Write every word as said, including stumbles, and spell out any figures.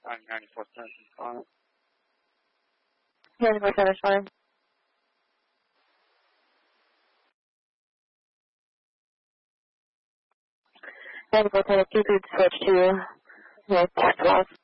I'm ninety-four ten. Uh, ninety-four ten is fine. ninety-four ten, if you could switch to, yeah, twelve.